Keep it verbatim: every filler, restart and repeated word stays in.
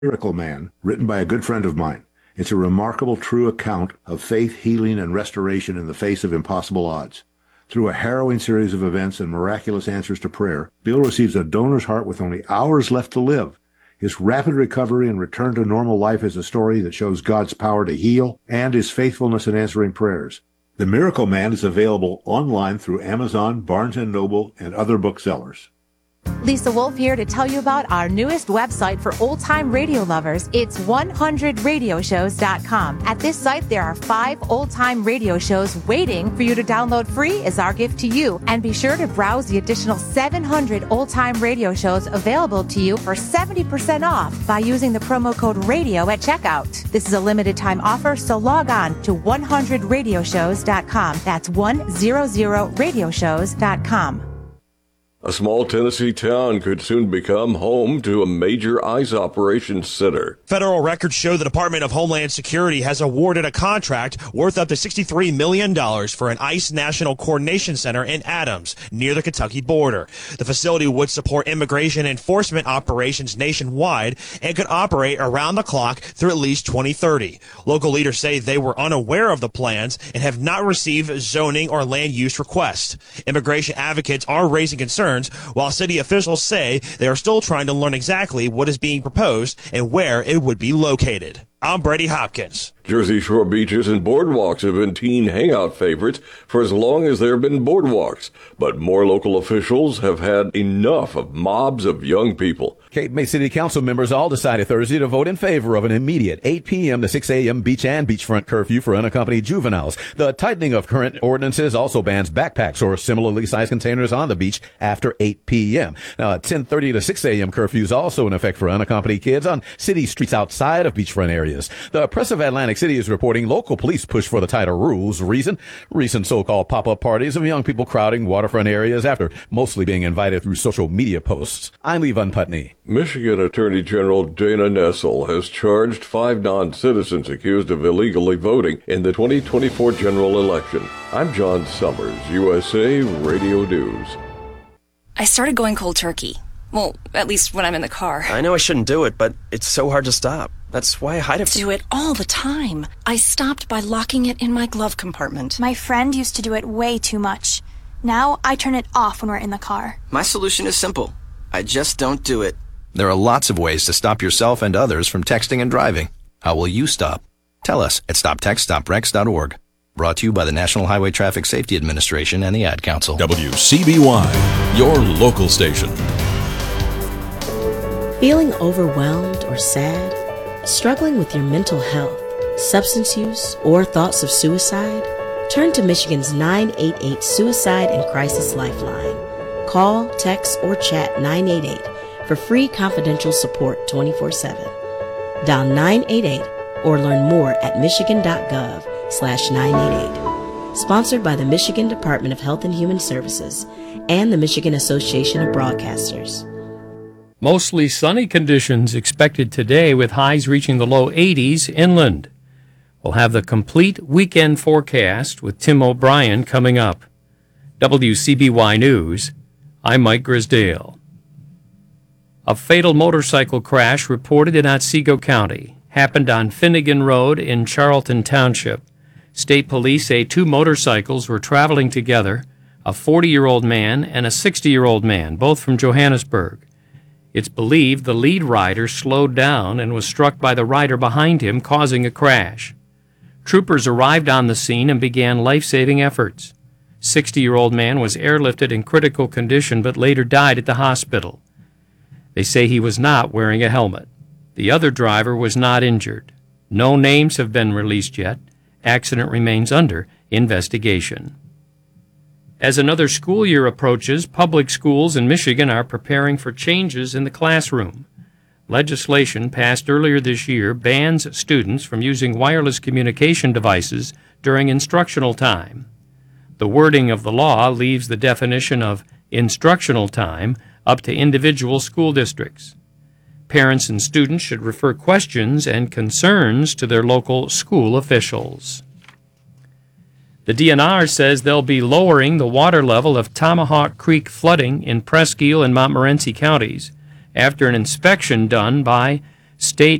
Miracle Man, written by a good friend of mine. It's a remarkable true account of faith, healing, and restoration in the face of impossible odds. Through a harrowing series of events and miraculous answers to prayer, Bill receives a donor's heart with only hours left to live. His rapid recovery and return to normal life is a story that shows God's power to heal and his faithfulness in answering prayers. The Miracle Man is available online through Amazon, Barnes and Noble, and other booksellers. Lisa Wolf here to tell you about our newest website for old-time radio lovers. It's one hundred radio shows dot com. At this site, there are five old-time radio shows waiting for you to download free as our gift to you. And be sure to browse the additional seven hundred old-time radio shows available to you for seventy percent off by using the promo code RADIO at checkout. This is a limited-time offer, so log on to one hundred radio shows dot com. That's one hundred radio shows dot com. A small Tennessee town could soon become home to a major ICE operations center. Federal records show the Department of Homeland Security has awarded a contract worth up to sixty-three million dollars for an ICE National Coordination Center in Adams, near the Kentucky border. The facility would support immigration enforcement operations nationwide and could operate around the clock through at least twenty thirty. Local leaders say they were unaware of the plans and have not received zoning or land use requests. Immigration advocates are raising concerns, while city officials say they are still trying to learn exactly what is being proposed and where it would be located. I'm Brady Hopkins. Jersey Shore beaches and boardwalks have been teen hangout favorites for as long as there have been boardwalks. But more local officials have had enough of mobs of young people. Cape May City Council members all decided Thursday to vote in favor of an immediate eight p.m. to six a.m. beach and beachfront curfew for unaccompanied juveniles. The tightening of current ordinances also bans backpacks or similarly sized containers on the beach after eight p.m. Now, a ten thirty to six a.m. curfew is also in effect for unaccompanied kids on city streets outside of beachfront areas. The Press of Atlantic City is reporting local police push for the tighter rules. Reason? Recent so-called pop-up parties of young people crowding waterfront areas after mostly being invited through social media posts. I'm Lee Van Putney. Michigan Attorney General Dana Nessel has charged five non-citizens accused of illegally voting in the twenty twenty-four general election. I'm John Summers, U S A Radio News. I started going cold turkey. Well, at least when I'm in the car. I know I shouldn't do it, but it's so hard to stop. That's why I hide it. Do it all the time. I stopped by locking it in my glove compartment. My friend used to do it way too much. Now I turn it off when we're in the car. My solution is simple. I just don't do it. There are lots of ways to stop yourself and others from texting and driving. How will you stop? Tell us at stop text stop wrecks dot org. Brought to you by the National Highway Traffic Safety Administration and the Ad Council. W C B Y, your local station. Feeling overwhelmed or sad? Struggling with your mental health, substance use, or thoughts of suicide? Turn to Michigan's nine eight eight Suicide and Crisis Lifeline. Call, text, or chat nine eight eight for free confidential support twenty-four seven. Dial nine eight eight or learn more at michigan.gov slash 988. Sponsored by the Michigan Department of Health and Human Services and the Michigan Association of Broadcasters. Mostly sunny conditions expected today with highs reaching the low eighties inland. We'll have the complete weekend forecast with Tim O'Brien coming up. W C B Y News, I'm Mike Grisdale. A fatal motorcycle crash reported in Otsego County happened on Finnegan Road in Charlton Township. State police say two motorcycles were traveling together, a forty-year-old man and a sixty-year-old man, both from Johannesburg. It's believed the lead rider slowed down and was struck by the rider behind him, causing a crash. Troopers arrived on the scene and began life-saving efforts. sixty-year-old man was airlifted in critical condition but later died at the hospital. They say he was not wearing a helmet. The other driver was not injured. No names have been released yet. Accident remains under investigation. As another school year approaches, public schools in Michigan are preparing for changes in the classroom. Legislation passed earlier this year bans students from using wireless communication devices during instructional time. The wording of the law leaves the definition of instructional time up to individual school districts. Parents and students should refer questions and concerns to their local school officials. The D N R says they'll be lowering the water level of Tomahawk Creek flooding in Presque Isle and Montmorency counties after an inspection done by state